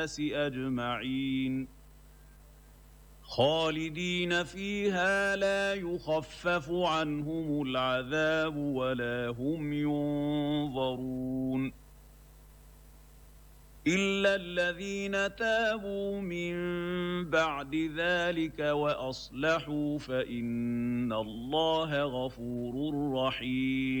أجمعين خالدين فيها لا يخفف عنهم العذاب ولا هم ينظرون إلا الذين تابوا من بعد ذلك وأصلحوا فإن الله غفور رحيم